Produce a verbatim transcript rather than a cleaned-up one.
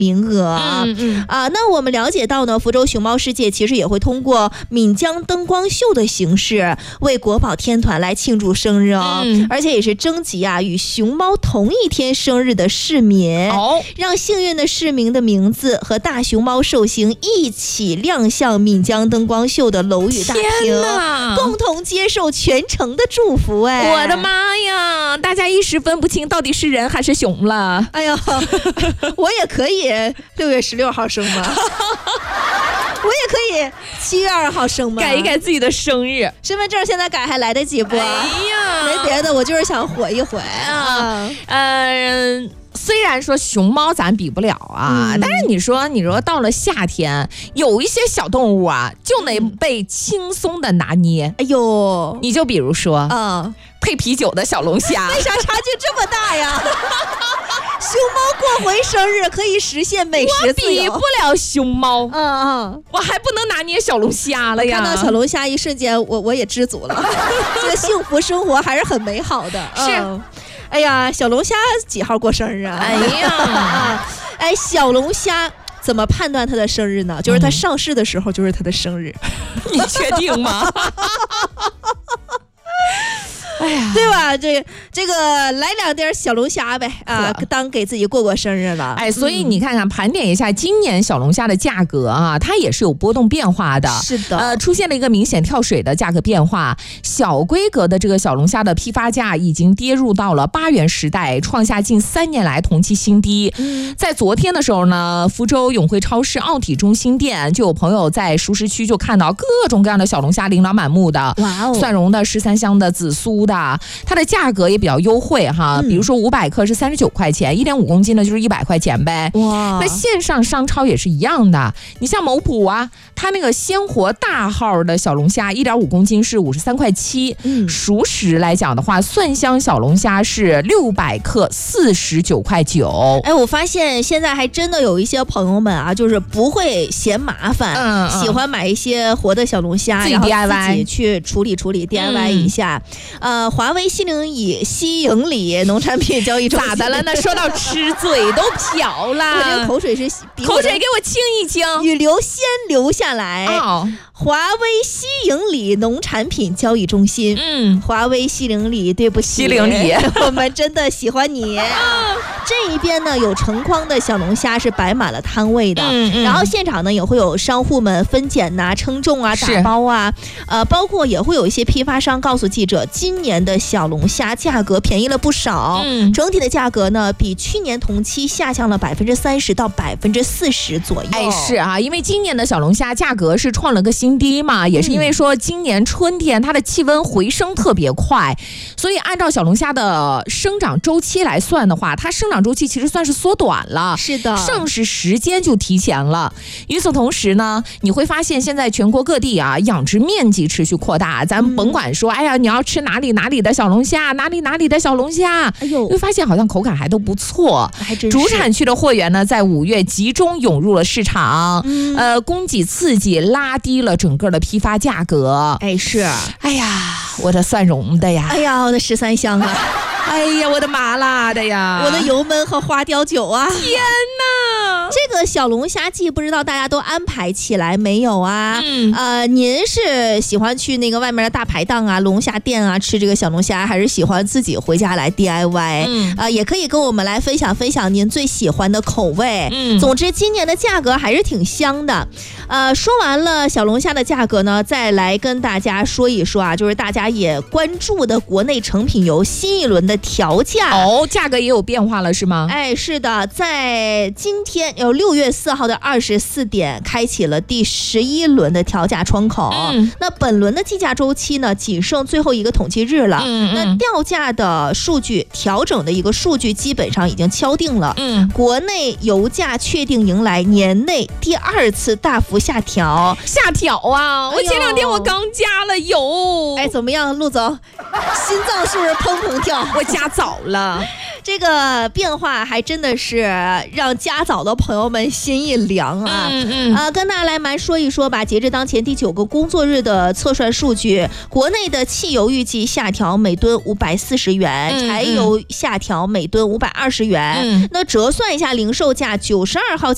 名额。嗯嗯啊，那我们了解到呢，福州熊猫世界其实也会通过闽江灯光秀的形式为国宝天团来庆祝生日哦，嗯、而且也是征集啊与熊猫同一天生日的市民，哦，让幸运的市民的名字和大熊猫寿星一起亮相闽江灯光秀的楼宇大厅，共同接受全程的祝福。哎， 我的妈呀，大家一时分不清到底是人还是熊了。 哎呀，我也可以六月十六号生吗？我也可以七月二号生吗？ 改一改自己的生日， 身份证现在改还来得及不？哎呀， 没别的，我就是想活一回啊。 嗯、呃。虽然说熊猫咱比不了啊、嗯，但是你说你说到了夏天，有一些小动物啊，就能被轻松的拿捏。 哎呦， 你就比如说，嗯，配啤酒的小龙虾， 为啥差距这么大呀？熊猫过回生日可以实现美食自由， 我比不了熊猫， 嗯嗯， 我还不能拿捏小龙虾了呀！ 看到小龙虾一瞬间，我我也知足了，这个幸福生活还是很美好的。 是。 嗯，哎呀，小龙虾几号过生日啊？ 哎呀， 哎，小龙虾怎么判断它的生日呢？就是它上市的时候就是它的生日。 你确定吗？哎呀， 对吧？这这个来两点小龙虾呗啊，当给自己过过生日了。 哎，所以你看看，盘点一下今年小龙虾的价格啊，它也是有波动变化的。 是的， 呃，出现了一个明显跳水的价格变化。小规格的这个小龙虾的批发价已经跌入到了八元时代，创下近三年来同期新低。嗯、在昨天的时候呢，福州永辉超市奥体中心店就有朋友在熟食区就看到各种各样的小龙虾琳琅满目的，哇哦，蒜蓉的、十三香的、紫苏的。它的价格也比较优惠哈，嗯、比如说五百克是三十九块钱，一点五公斤呢就是一百块钱呗。哇，那线上商超也是一样的，你像某普啊，它那个鲜活大号的小龙虾一点五公斤是五十三块七，嗯，熟食来讲的话，蒜香小龙虾是六百克四十九块九。 哎，我发现现在还真的有一些朋友们啊，就是不会嫌麻烦，嗯嗯、喜欢买一些活的小龙虾， 自己 D I Y， 然后自己去处理处理 D I Y 一下，嗯、呃。华为西营里西营里农产品交易中心咋的了呢？说到吃嘴都瓢了， 我这个口水是口水给我清一清， 雨流先流下来。哦，华为西营里农产品交易中心，嗯，华为西营里，对不起， 西营里， 我们真的喜欢你。这一边呢有成筐的小龙虾是摆满了摊位的，嗯嗯、然后现场呢也会有商户们分拣呐、称重啊、打包啊，呃，包括也会有一些批发商告诉记者，今年的小龙虾价格便宜了不少，嗯，整体的价格呢比去年同期下降了百分之三十到百分之四十左右。 哎，是啊，因为今年的小龙虾价格是创了个新低嘛，也是因为说今年春天它的气温回升特别快，所以按照小龙虾的生长周期来算的话，它生长周期其实算是缩短了， 是的， 上市时间就提前了。与此同时呢，你会发现现在全国各地啊养殖面积持续扩大，咱甭管说、嗯、哎呀你要吃哪里哪里的小龙虾，哪里哪里的小龙虾，哎呦，会发现好像口感还都不错， 还真是。 主产区的货源呢在五月集中涌入了市场，嗯、呃供给刺激拉低了整个的批发价格。 哎是， 哎呀我的蒜蓉的呀， 哎呀我的十三香啊， 哎呀我的麻辣的呀， 我的油焖和花雕酒啊， 天哪， 这个小龙虾季不知道大家都安排起来没有啊？嗯，呃，您是喜欢去那个外面的大排档啊、龙虾店啊吃这个小龙虾，还是喜欢自己回家来 D I Y？ 嗯，呃，也可以跟我们来分享分享您最喜欢的口味。嗯，总之今年的价格还是挺香的。呃，说完了小龙虾的价格呢，再来跟大家说一说啊，就是大家也关注的国内成品油新一轮的调价。 哦，价格也有变化了是吗？ 哎，是的，在今天有六月四号的二十四点开启了第十一轮的调价窗口。嗯，那本轮的计价周期呢，仅剩最后一个统计日了。嗯，那调价的数据调整的一个数据基本上已经敲定了。嗯，国内油价确定迎来年内第二次大幅下调。 下调啊！我前两天我刚加了油。 哎，怎么样，陆总？心脏是不是砰砰跳？ 我加早了。 这个变化还真的是让加早的朋友们心一凉啊！嗯嗯，呃，跟大家来蛮说一说吧。截至当前第九个工作日的测算数据，国内的汽油预计下调每吨五百四十元，嗯嗯，柴油下调每吨五百二十元。嗯，那折算一下零售价，九十二号